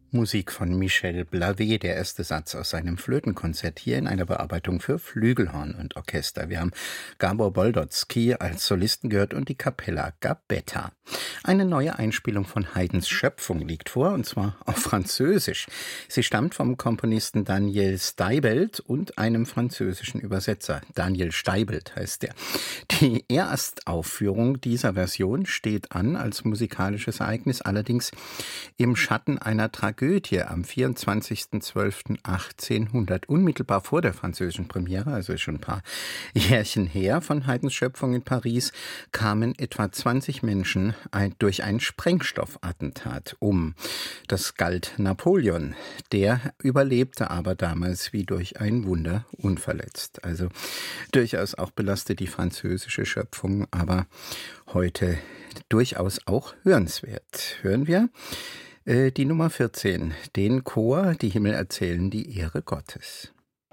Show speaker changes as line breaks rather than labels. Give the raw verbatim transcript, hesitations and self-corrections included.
Musik von Michel Blavet, der erste Satz aus seinem Flötenkonzert hier in einer Bearbeitung für Flügelhorn und Orchester. Wir haben Gabor Boldotzky als Solisten gehört und die Capella Gabetta. Eine neue Einspielung von Haydns Schöpfung liegt vor, und zwar auf Französisch. Sie stammt vom Komponisten Daniel Steibelt und einem französischen Übersetzer. Daniel Steibelt heißt der. Die Erstaufführung dieser Version steht an als musikalisches Ereignis, allerdings im Schatten einer Tragödie am vierundzwanzigsten zwölften achtzehnhundert, unmittelbar vor der französischen Premiere, also schon ein paar Jährchen her von Haydns Schöpfung in Paris, kamen etwa zwanzig Menschen ein, durch ein Sprengstoffattentat um. Das galt Napoleon. Der überlebte aber damals wie durch ein Wunder unverletzt. Also durchaus auch belastet die französische Schöpfung, aber heute durchaus auch hörenswert. Hören wir die Nummer vierzehn, den Chor, die Himmel erzählen die Ehre Gottes.